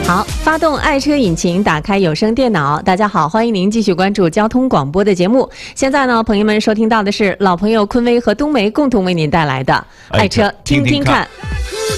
好，发动爱车引擎，打开有声电脑。大家好，欢迎您继续关注交通广播的节目。现在呢，朋友们收听到的是老朋友坤威和冬梅共同为您带来的《爱车听听看》。